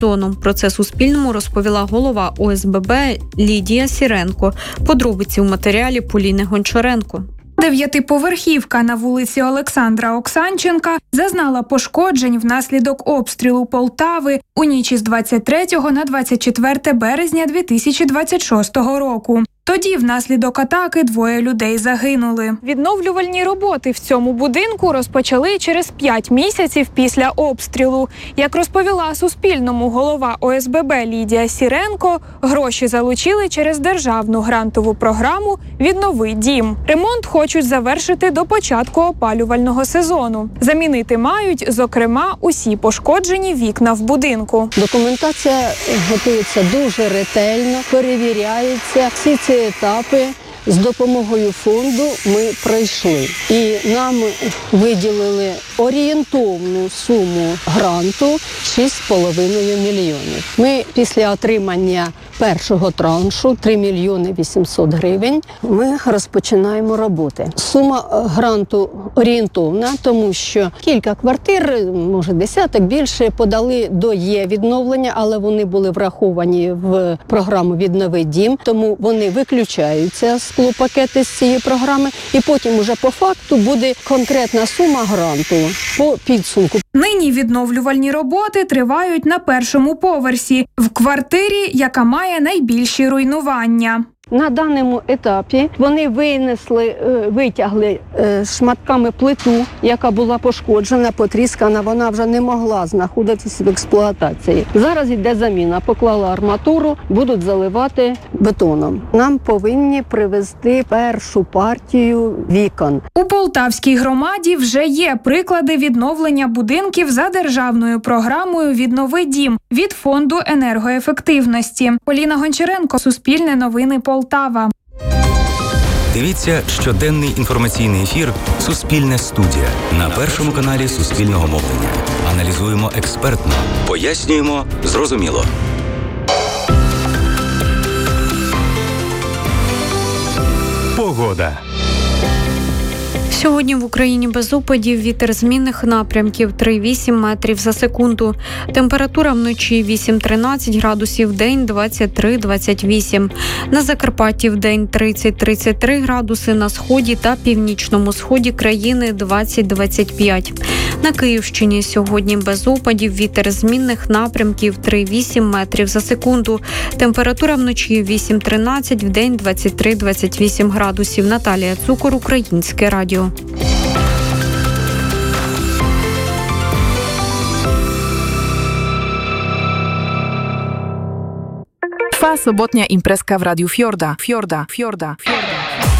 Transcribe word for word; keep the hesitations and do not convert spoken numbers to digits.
сезону. Про це Суспільному розповіла голова О С Б Б Лідія Сіренко. Подробиці у матеріалі Поліни Гончаренко. Дев'ятиповерхівка на вулиці Олександра Оксанченка зазнала пошкоджень внаслідок обстрілу Полтави у ніч із двадцять третього на двадцять четверте березня дві тисячі двадцять шостого року. Тоді внаслідок атаки двоє людей загинули. Відновлювальні роботи в цьому будинку розпочали через п'ять місяців після обстрілу. Як розповіла Суспільному голова О С Б Б Лідія Сіренко, гроші залучили через державну грантову програму «Віднови дім». Ремонт хочуть завершити до початку опалювального сезону. Замінити мають, зокрема, усі пошкоджені вікна в будинку. Документація готується дуже ретельно, перевіряється. Всі ці етапи з допомогою фонду ми пройшли. І нам виділили орієнтовну суму гранту шість з половиною мільйонів. Ми після отримання першого траншу три мільйони вісімсот гривень ми розпочинаємо роботи. Сума гранту орієнтовна, тому що кілька квартир, може десяток більше, подали до Є-відновлення, але вони були враховані в програму «Віднови дім», тому вони виключаються з склопакети з цієї програми, і потім уже по факту буде конкретна сума гранту по підсумку. Нині відновлювальні роботи тривають на першому поверсі, в квартирі, яка має найбільші руйнування. На даному етапі вони винесли, витягли шматками плиту, яка була пошкоджена, потріскана, вона вже не могла знаходитися в експлуатації. Зараз йде заміна, поклали арматуру, будуть заливати бетоном. Нам повинні привезти першу партію вікон. У Полтавській громаді вже є приклади відновлення будинків за державною програмою «Віднови дім» від Фонду енергоефективності. Поліна Гончаренко, Суспільне новини, Полтава. Дивіться щоденний інформаційний ефір «Суспільне студія» на Першому каналі Суспільного мовлення. Аналізуємо експертно, пояснюємо зрозуміло. Погода. Сьогодні в Україні без опадів, вітер змінних напрямків три-вісім метрів за секунду. Температура вночі вісім-тринадцять градусів, день двадцять три двадцять вісім. На Закарпатті вдень тридцять-тридцять три градуси, на сході та північному сході країни двадцять-двадцять п'ять. На Київщині сьогодні без опадів, вітер змінних напрямків три-вісім метрів за секунду. Температура вночі вісім-тринадцять, вдень двадцять три двадцять вісім градусів. Наталія Цукор, Українське радіо. Trwa sobotnia imprezka w Radiu Fiorda. Fiorda, Fiorda, Fiorda.